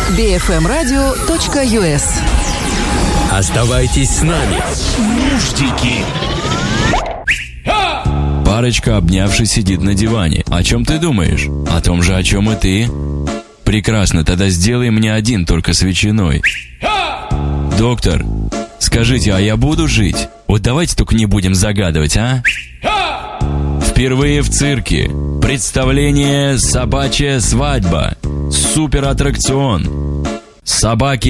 bfmradio.us. Оставайтесь с нами. Нуждики. Парочка, обнявшись, сидит на диване. О чем ты думаешь? О том же, о чем и ты. Прекрасно, тогда сделай мне один, только с ветчиной. Доктор, скажите, а я буду жить? Вот давайте только не будем загадывать, а? Впервые в цирке. Представление «Собачья свадьба». Суператтракцион. Собаки